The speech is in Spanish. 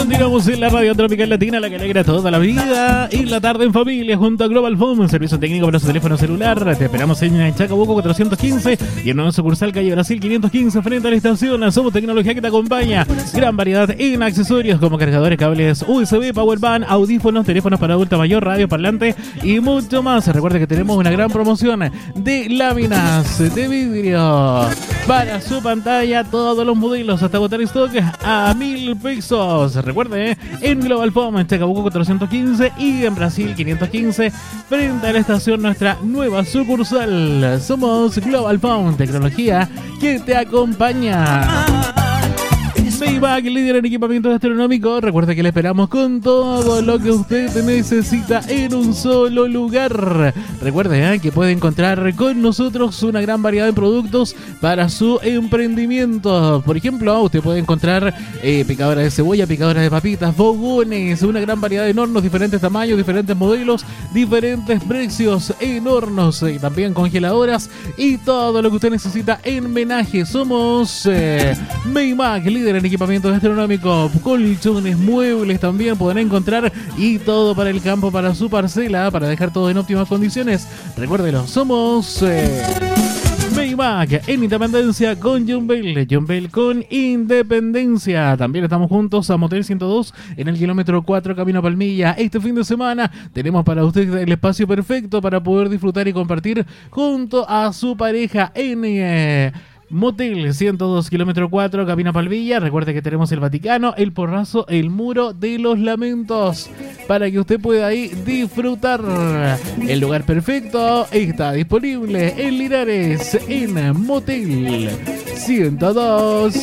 Continuamos en la radio tropical latina, la que alegra toda la vida. Y la tarde en familia junto a Global Phone, un servicio técnico para su teléfono celular. Te esperamos en Chacabuco 415 y en nueva sucursal calle Brasil 515 frente a la estación. Somos tecnología que te acompaña. Gran variedad en accesorios como cargadores, cables USB, powerbank, audífonos, teléfonos para adulto mayor, radio, parlante y mucho más. Recuerda que tenemos una gran promoción de láminas de vidrio para su pantalla, todos los modelos hasta botar stock a 1.000 pesos. Recuerde, en Global Phone, en Chacabuco 415 y en Brasil 515, frente a la estación, nuestra nueva sucursal. Somos Global Phone, tecnología que te acompaña. Maybach, líder en equipamiento gastronómico. Recuerda que le esperamos con todo lo que usted necesita en un solo lugar. Recuerde que puede encontrar con nosotros una gran variedad de productos para su emprendimiento. Por ejemplo, usted puede encontrar picadora de cebolla, picadora de papitas, fogones, una gran variedad de hornos, diferentes tamaños, diferentes modelos, diferentes precios en hornos y también congeladoras y todo lo que usted necesita en menaje. Somos Maybach, líder en equipamiento gastronómico, colchones, muebles también podrán encontrar y todo para el campo, para su parcela, para dejar todo en óptimas condiciones. Recuérdelo, somos Maybach en Independencia con John Bell con Independencia. También estamos juntos a Motel 102 en el kilómetro 4 camino a Palmilla. Este fin de semana tenemos para usted el espacio perfecto para poder disfrutar y compartir junto a su pareja en Motel 102 kilómetro 4 Cabina Palmilla. Recuerde que tenemos el Vaticano, el Porrazo, el Muro de los Lamentos para que usted pueda ahí disfrutar. El lugar perfecto está disponible en Linares, en Motel 102.